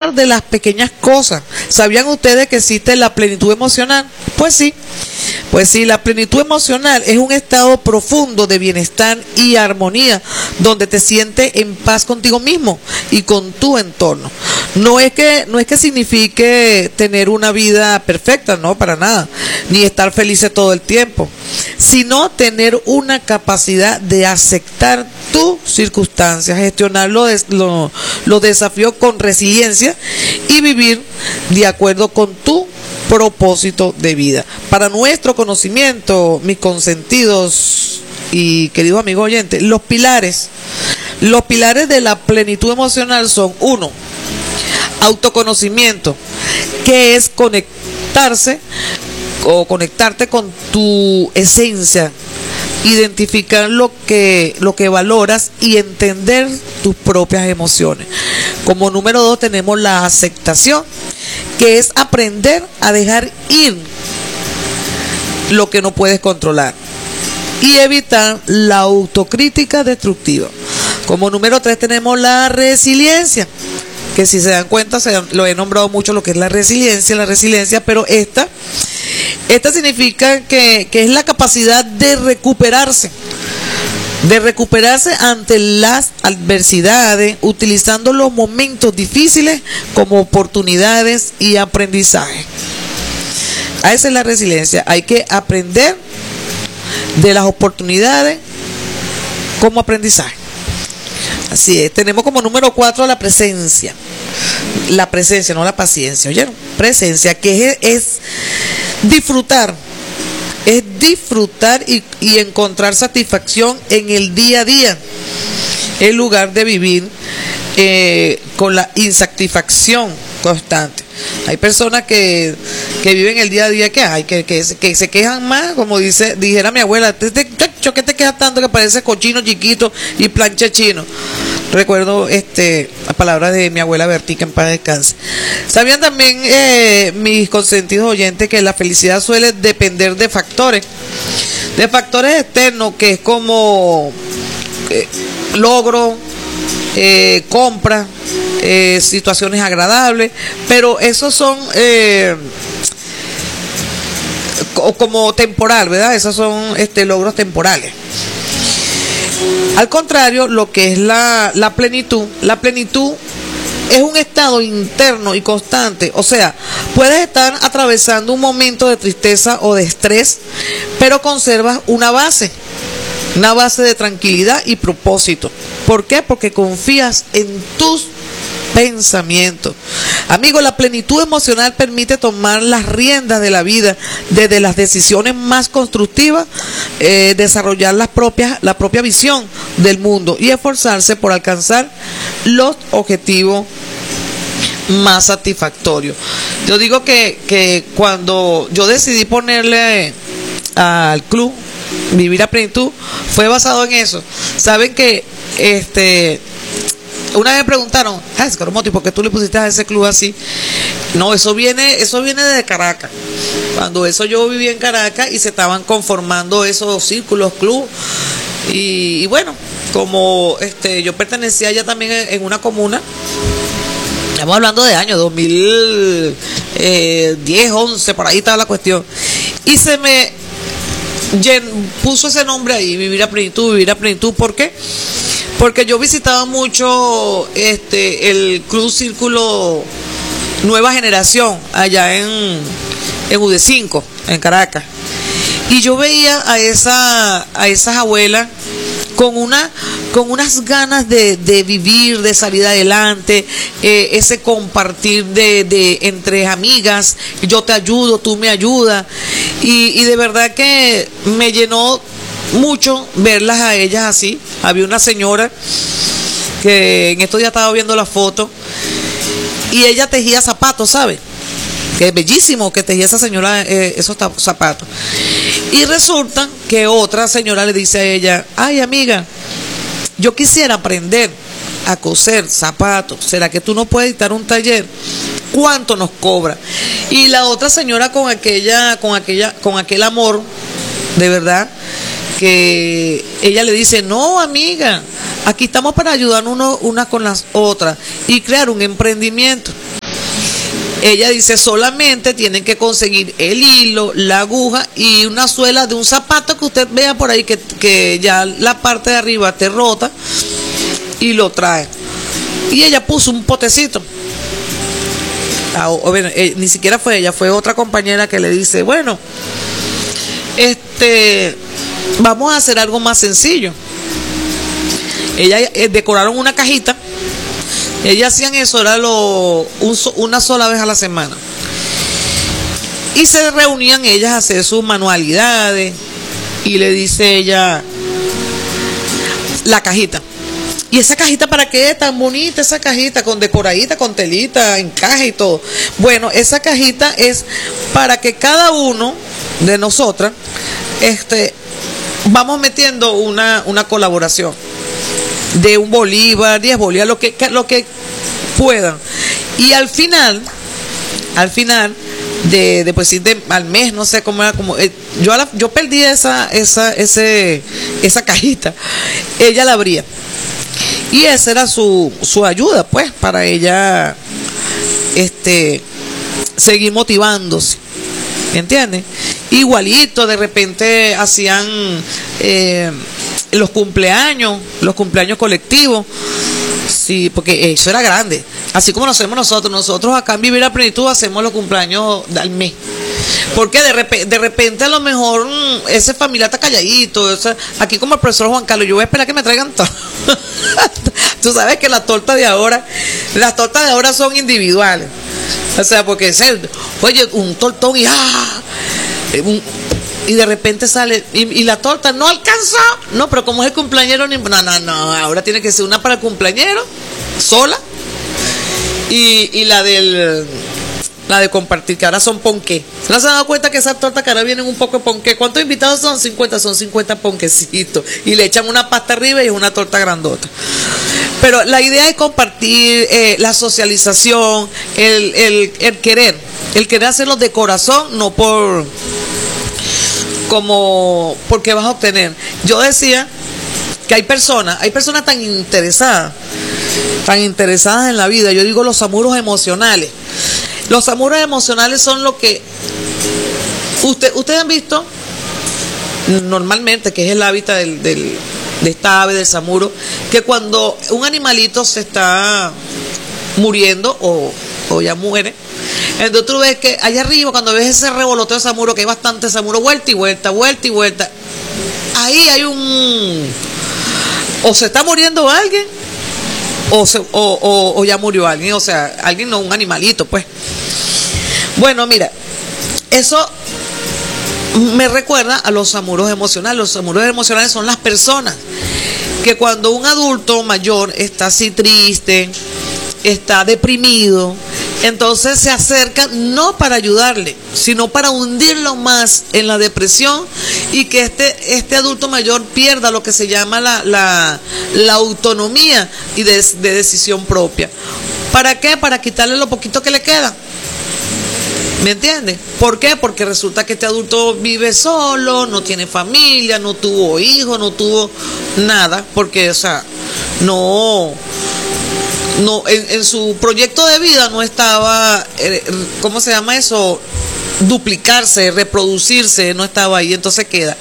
disfrutar de las pequeñas cosas. ¿Sabían ustedes que existe la plenitud emocional? Pues sí. Pues sí, la plenitud emocional es un estado profundo de bienestar y armonía, donde te sientes en paz contigo mismo y con tu entorno. No es que signifique tener una vida perfecta, no, para nada, ni estar felices todo el tiempo, sino tener una capacidad de aceptar tus circunstancias, gestionar los desafíos con resiliencia y vivir de acuerdo con tu propósito de vida. Para nuestro conocimiento, mis consentidos y queridos amigos oyentes, los pilares de la plenitud emocional son: 1, autoconocimiento, que es conectarte con tu esencia, identificar lo que valoras y entender tus propias emociones. Como número 2 tenemos la aceptación, que es aprender a dejar ir lo que no puedes controlar y evitar la autocrítica destructiva. Como número 3 tenemos la resiliencia, que si se dan cuenta, lo he nombrado mucho lo que es la resiliencia, pero esta significa que es la capacidad de recuperarse ante las adversidades, utilizando los momentos difíciles como oportunidades y aprendizaje. Esa es la resiliencia. Hay que aprender de las oportunidades como aprendizaje. Así es. Tenemos como número 4 la presencia. La presencia, no la paciencia. ¿Oyeron? Presencia, que es disfrutar. Es disfrutar y encontrar satisfacción en el día a día, en lugar de vivir con la insatisfacción constante. Hay personas que viven el día a día que se quejan más, como dijera mi abuela: ¿qué te quejas tanto que parece cochino chiquito y plancha chino? Recuerdo la palabra de mi abuela Bertí, que en paz descanse. ¿Sabían también, mis consentidos oyentes, que la felicidad suele depender de factores externos, que es como logro, compra, situaciones agradables, pero esos son como temporal, ¿verdad? Esos son logros temporales. Al contrario, lo que es la plenitud es un estado interno y constante. O sea, puedes estar atravesando un momento de tristeza o de estrés, pero conservas una base de tranquilidad y propósito. ¿Por qué? Porque confías en tus pensamientos. Amigo, la plenitud emocional permite tomar las riendas de la vida, desde las decisiones más constructivas, desarrollar la propia visión del mundo y esforzarse por alcanzar los objetivos más satisfactorios. Yo digo que cuando yo decidí ponerle al club Vivir a Plenitud, fue basado en eso. Saben que una vez me preguntaron: Caromoti, ¿por qué tú le pusiste a ese club así? No, eso viene de Caracas. Cuando yo vivía en Caracas y se estaban conformando esos círculos, club. Y bueno, como yo pertenecía allá también en una comuna, estamos hablando de años 2010, 11, por ahí estaba la cuestión. Y se me puso ese nombre ahí, Vivir a Plenitud. ¿Por qué? Porque yo visitaba mucho el Club Círculo Nueva Generación allá en UD5, en Caracas. Y yo veía a esas abuelas con unas ganas de vivir, de salir adelante, ese compartir de entre amigas: yo te ayudo, tú me ayudas, y de verdad que me llenó mucho verlas a ellas así. Había una señora que en estos días estaba viendo la foto y ella tejía zapatos, ¿sabes? Que es bellísimo que tejía esa señora esos zapatos. Y resulta que otra señora le dice a ella: ay, amiga, yo quisiera aprender a coser zapatos. ¿Será que tú no puedes dictar un taller? ¿Cuánto nos cobra? Y la otra señora con aquel amor, de verdad, que ella le dice: no, amiga, aquí estamos para ayudarnos unas con las otras y crear un emprendimiento. Ella dice, solamente tienen que conseguir el hilo, la aguja y una suela de un zapato que usted vea por ahí que ya la parte de arriba esté rota, y lo trae. Y ella puso un potecito. Bueno, ni siquiera fue ella, fue otra compañera que le dice, bueno, vamos a hacer algo más sencillo. Ella decoraron una cajita. Ellas hacían eso, era una sola vez a la semana. Y se reunían ellas a hacer sus manualidades. Y le dice ella, la cajita. ¿Y esa cajita para qué? Tan bonita esa cajita, con decoradita, con telita, encaje y todo. Bueno, esa cajita es para que cada uno de nosotras vamos metiendo una colaboración de un bolívar, 10 bolívares, lo que puedan. Y al final al mes, no sé cómo era, yo perdí esa cajita. Ella la abría. Y esa era su ayuda, pues, para ella seguir motivándose. ¿Me entiendes? Igualito, de repente hacían los cumpleaños colectivos. Sí, porque eso era grande. Así como lo hacemos nosotros. Nosotros acá en Vivir a Plenitud hacemos los cumpleaños al mes. Porque de repente a lo mejor ese familiar está calladito. Aquí como el profesor Juan Carlos, yo voy a esperar que me traigan todo. Tú sabes que las tortas de ahora son individuales. O sea, porque oye, un tortón y de repente sale y la torta no alcanzó. No, pero como es el cumpleañero, no, ahora tiene que ser una para el cumpleañero sola y la de compartir, que ahora son ponqué. ¿No se han dado cuenta que esas tortas que ahora vienen un poco de ponqué? ¿Cuántos invitados son? 50, son 50 ponquecitos. Y le echan una pasta arriba y es una torta grandota. Pero la idea es compartir, la socialización, el querer hacerlo de corazón, no porque vas a obtener. Yo decía que hay personas tan interesadas en la vida. Yo digo los amuros emocionales. Los amuros emocionales son lo que ustedes han visto normalmente, que es el hábitat de esta ave, del samuro, que cuando un animalito se está muriendo o ya muere, entonces tú ves que allá arriba, cuando ves ese revoloteo de samuro, que hay bastante samuro, vuelta y vuelta, ahí hay o se está muriendo alguien o ya murió alguien. O sea, alguien, no, un animalito, pues. Bueno, mira, eso me recuerda a los amuros emocionales. Los amuros emocionales son las personas que cuando un adulto mayor está así triste, está deprimido, entonces se acercan no para ayudarle, sino para hundirlo más en la depresión, y que este adulto mayor pierda lo que se llama la autonomía y de decisión propia. ¿Para qué? Para quitarle lo poquito que le queda. ¿Me entiendes? ¿Por qué? Porque resulta que este adulto vive solo, no tiene familia, no tuvo hijos, no tuvo nada, porque, o sea, no en su proyecto de vida no estaba, ¿cómo se llama eso? Duplicarse, reproducirse, no estaba ahí, entonces queda.